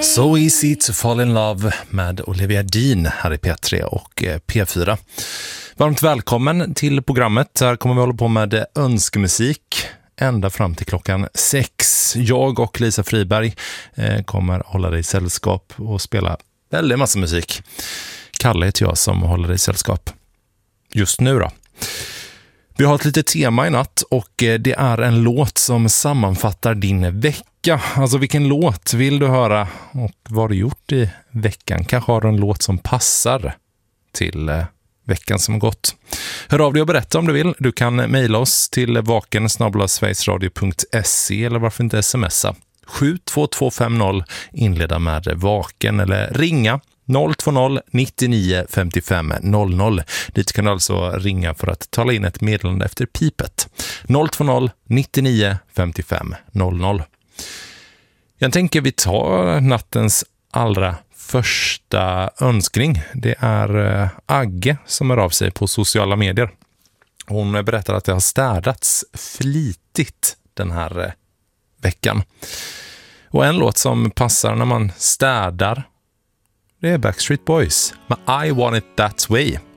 So Easy to Fall in Love med Olivia Dean här i P3 och P4. Varmt välkommen till programmet. Här kommer vi hålla på med önskemusik ända fram till klockan 6. Jag och Lisa Friberg kommer hålla dig i sällskap och spela väldigt massa musik. Kalle heter jag som håller dig i sällskap just nu då. Vi har ett litet tema i natt och det är en låt som sammanfattar din vecka. Alltså vilken låt vill du höra och vad har du gjort i veckan? Kanske har du en låt som passar till veckan som gått. Hör av dig och berätta om du vill. Du kan mejla oss till vaken@sverigesradio.se eller varför inte smsa. 72250 inleda med vaken eller ringa 020 99 55 00. Dit kan du alltså ringa för att tala in ett meddelande efter pipet. 020 99 55 00. Jag tänker vi tar nattens allra första önskning. Det är Agge som är av sig på sociala medier. Hon berättar att det har städats flitigt den här veckan. Och en låt som passar när man städar, det är Backstreet Boys med I Want It That Way.